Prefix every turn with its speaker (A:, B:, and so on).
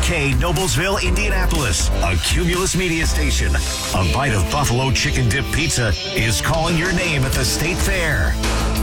A: KFK, Noblesville, Indianapolis, a Cumulus media station. A bite of buffalo chicken dip pizza is calling your name at the State Fair.